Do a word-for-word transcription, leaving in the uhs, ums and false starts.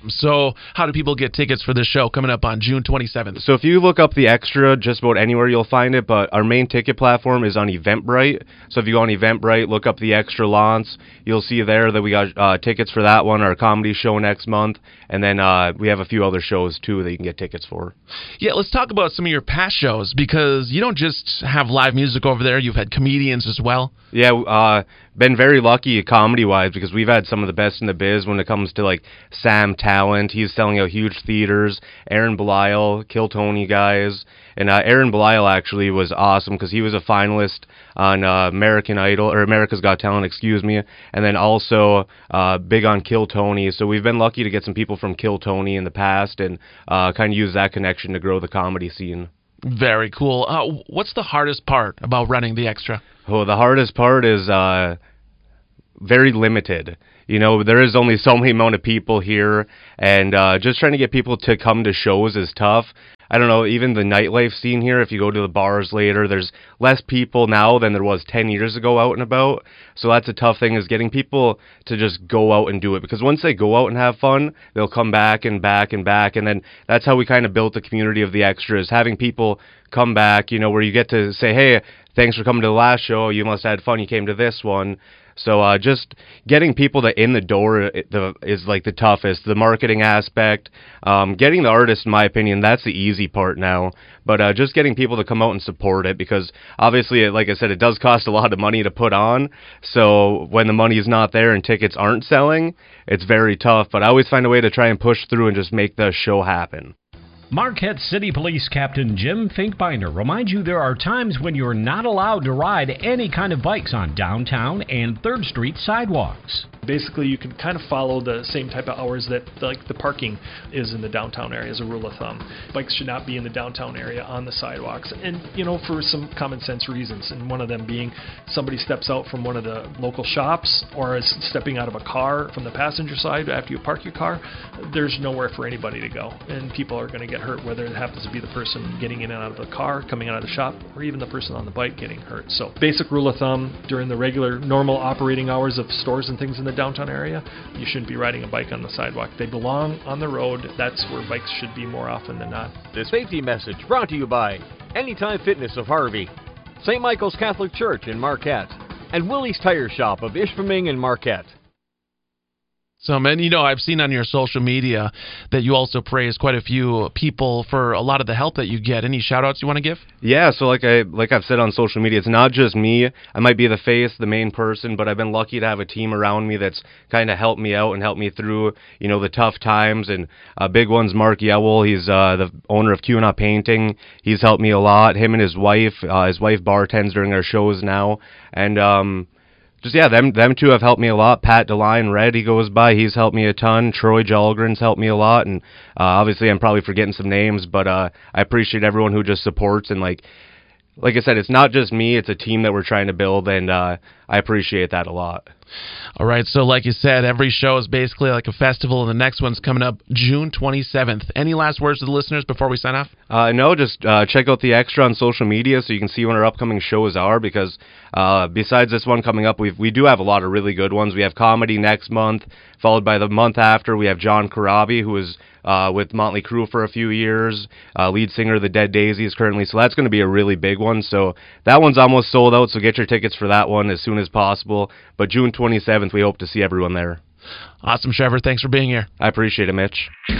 Awesome. So how do people get tickets for this show coming up on June twenty-seventh? So if you look up the Extra, just about anywhere you'll find it, but our main ticket platform is on Eventbrite. So if you go on Eventbrite, look up the Extra Lance, you'll see there that we got uh, tickets for that one, our comedy show next month, and then uh, we have a few other shows too that you can get tickets for. Yeah, let's talk about some of your past shows, because you don't just have live music over there, you've had comedians as well. Yeah, uh, been very lucky comedy-wise because we've had some of the best in the biz when it comes to like Sam Talent. He's selling out huge theaters. Aaron Belial, Kill Tony guys. And uh, Aaron Belial actually was awesome because he was a finalist on uh, American Idol, or America's Got Talent, excuse me. And then also uh, big on Kill Tony. So we've been lucky to get some people from Kill Tony in the past and uh, kind of use that connection to grow the comedy scene. Very cool. Uh, what's the hardest part about running the Extra? Oh, the hardest part is uh, very limited. You know, there is only so many amount of people here, and uh, just trying to get people to come to shows is tough. I don't know, even the nightlife scene here, if you go to the bars later, there's less people now than there was ten years ago out and about. So that's a tough thing, is getting people to just go out and do it. Because once they go out and have fun, they'll come back and back and back. And then that's how we kind of built the community of the Extras, having people come back, you know, where you get to say, hey, thanks for coming to the last show. You must have had fun. You came to this one. So uh, just getting people to in the door it, the, is like the toughest. The marketing aspect, um, getting the artists, in my opinion, that's the easy part now. But uh, just getting people to come out and support it, because obviously, like I said, it does cost a lot of money to put on. So when the money is not there and tickets aren't selling, it's very tough. But I always find a way to try and push through and just make the show happen. Marquette City Police Captain Jim Finkbinder reminds you there are times when you're not allowed to ride any kind of bikes on downtown and third Street sidewalks. Basically, you can kind of follow the same type of hours that like the parking is in the downtown area as a rule of thumb. Bikes should not be in the downtown area on the sidewalks, and you know, for some common sense reasons, and one of them being somebody steps out from one of the local shops or is stepping out of a car from the passenger side after you park your car, there's nowhere for anybody to go, and people are going to get hurt, whether it happens to be the person getting in and out of the car, coming out of the shop, or even the person on the bike getting hurt. So basic rule of thumb, during the regular normal operating hours of stores and things in the downtown area, you shouldn't be riding a bike on the sidewalk. They belong on the road. That's where bikes should be more often than not. This safety message brought to you by Anytime Fitness of Harvey, Saint Michael's Catholic Church in Marquette, and Willie's Tire Shop of Ishpeming in Marquette. So, man, you know, I've seen on your social media that you also praise quite a few people for a lot of the help that you get. Any shout-outs you want to give? Yeah, so like, I, like I've said on social media, it's not just me. I might be the face, the main person, but I've been lucky to have a team around me that's kind of helped me out and helped me through, you know, the tough times. And uh, big one's Mark Yewell. He's uh, the owner of Q and A Painting. He's helped me a lot. Him and his wife, uh, his wife bartends during our shows now. And, um... Just, yeah, them them two have helped me a lot. Pat DeLine, Red, he goes by. He's helped me a ton. Troy Jolgren's helped me a lot. And uh, obviously I'm probably forgetting some names, but uh, I appreciate everyone who just supports. And, like like I said, it's not just me. It's a team that we're trying to build, and uh, I appreciate that a lot. All right, so like you said, every show is basically like a festival, and the next one's coming up June twenty-seventh. Any last words to the listeners before we sign off? Uh, no, just uh, check out the Extra on social media so you can see when our upcoming shows are, because uh, besides this one coming up, we we do have a lot of really good ones. We have comedy next month, followed by the month after, we have John Corabi, who is uh, with Motley Crue for a few years, uh, lead singer of the Dead Daisies currently, so that's going to be a really big one. So that one's almost sold out, so get your tickets for that one as soon as possible. But June twenty-seventh, we hope to see everyone there. Awesome, Trevor. Thanks for being here. I appreciate it, Mitch.